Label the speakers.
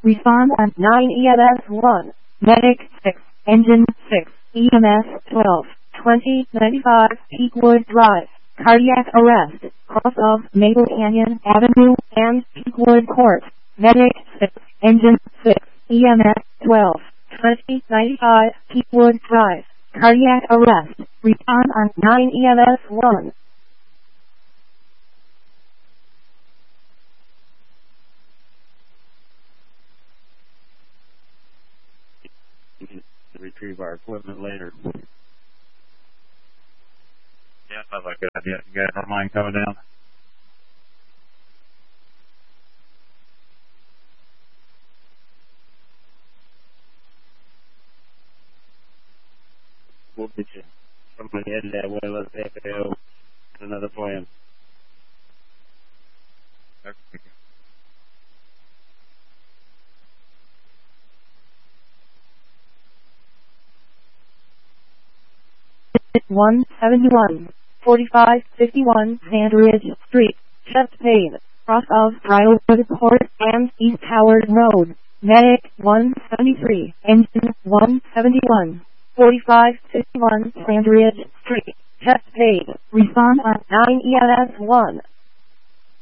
Speaker 1: Respond on 9 EMS 1. Medic 6. Engine 6. EMS 12. 2095 Peakwood Drive. Cardiac arrest. Cross of Maple Canyon Avenue and Peakwood Court. Medic 6. Engine 6. EMS 12. 2095 Peakwood Drive. Cardiac arrest. Respond on 9 EMS 1.
Speaker 2: Retrieve our equipment later. Yeah, sounds like a good idea. You guys don't mind coming down? We'll get you. Somebody headed that way. Let's FAO. Another plan. Okay.
Speaker 1: 171, 4551 Sandridge Street, chest pain, cross of Briarwood Court and East Howard Road. Medic 173, engine 171, 4551 Sandridge Street, chest pain. Respond on 9 EMS 1.